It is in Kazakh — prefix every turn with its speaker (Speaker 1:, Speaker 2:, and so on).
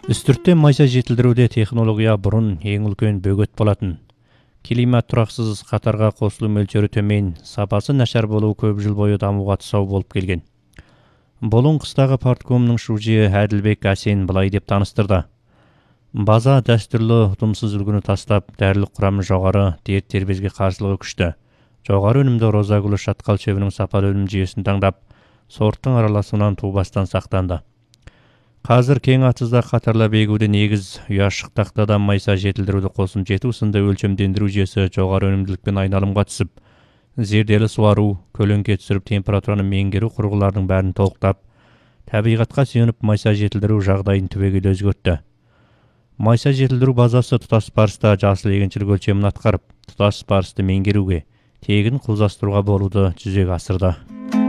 Speaker 1: Үстүрттен майса жетилдирүүдө технология бурун эң үлкен бөгөт болатын. Климат тураксыз, катарга косулуу мөлчөрү төмөн, сапасы начар болуу көп жыл бою дамууга тусоо болуп келген. Болун кыстагы парткомунун шужие Адилбек Асен былай деп тааныстырды. База дәстүрлүү утумсуз үлгүнү тастап, дәрилик курамы жогору, дерт тербезге каршылыгы күчтүү. Жогору өнүмдүү роза гүлү шаткал чөбүнүн сапалуу өнүм жүйөсүн таңдап, сорттун аралашууунан туубастан сактанды. Қазір кең атызда қатарлап егуді негіз ұяшық тақтадан майса жетілдіруді қосын жету сынды өлчемдендіру жүйесі жоғары өнімділікпен айналымға түсіп, зерделі суару, көлеңке түсіріп температураны меңгеру құрылғылардың бәрін толықтап, табиғатқа сүйеніп майса жетілдіру жағдайын түбегейлі өзгертті. Майса жетілдіру базасы тұтас парыста жасыл егіншілік өлчемін атқарып, тұтас парысты меңгеруге, тегін құлзастыруға болуды жүзеге асырды.